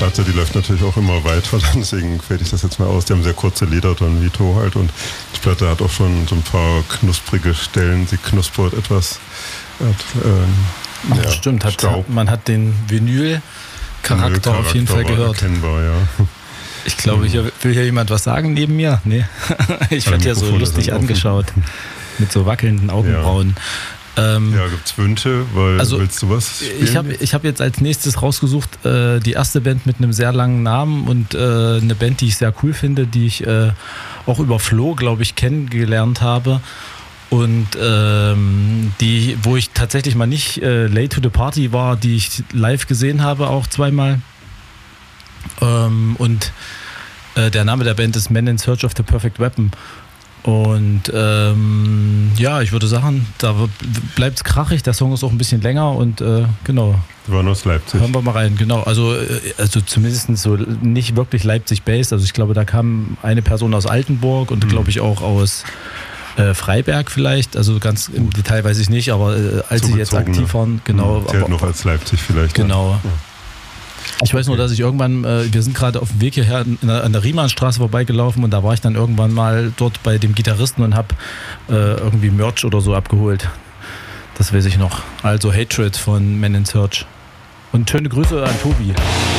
Platte, die läuft natürlich auch immer weiter, deswegen fällt ich das jetzt mal aus. Die haben sehr kurze Lieder drin, Vito halt, und die Platte hat auch schon so ein paar knusprige Stellen, sie knuspert etwas. Stimmt, man hat den Vinyl-Charakter auf jeden Fall gehört. Erkennbar, ja. Ich glaube, will hier jemand was sagen neben mir? Nee, ich werde ja so lustig angeschaut mit so wackelnden Augenbrauen. Gibt es Wünsche? Willst du was spielen? Ich hab jetzt als nächstes rausgesucht die erste Band mit einem sehr langen Namen und eine Band, die ich sehr cool finde, die ich auch über Flo, glaube ich, kennengelernt habe. Und wo ich tatsächlich mal nicht late to the party war, die ich live gesehen habe, auch zweimal. Und der Name der Band ist Men in Search of the Perfect Weapon. Und ich würde sagen, da bleibt es krachig. Der Song ist auch ein bisschen länger und genau. Die waren aus Leipzig. Hören wir mal rein, genau. Also zumindest so nicht wirklich Leipzig-based. Also ich glaube, da kam eine Person aus Altenburg und glaube ich auch aus Freiberg vielleicht. Also ganz im Detail weiß ich nicht, aber als sie jetzt aktiv waren, genau. Die halt noch als Leipzig vielleicht. Genau. Ja. Ich weiß nur, dass ich irgendwann, wir sind gerade auf dem Weg hierher an der Riemannstraße vorbeigelaufen und da war ich dann irgendwann mal dort bei dem Gitarristen und habe irgendwie Merch oder so abgeholt. Das weiß ich noch. Also Hatred von Men in Search. Und schöne Grüße an Tobi.